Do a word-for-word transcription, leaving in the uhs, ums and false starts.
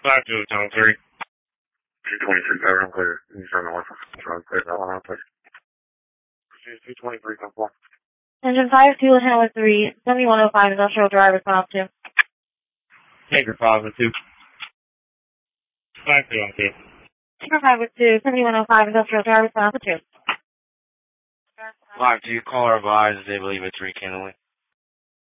five two, Town three. two twenty-three, Tyrone clear. Eastern North. Trying to clear that one out, please. two twenty-three, come four. Engine five two, Hamlet three, seventy-one oh five, Industrial Drive, response two. Taker five with two. five two on two. Taker five with two, seventy-one oh five, Industrial Drive, response two. five two, caller advised they believe it's rekindling.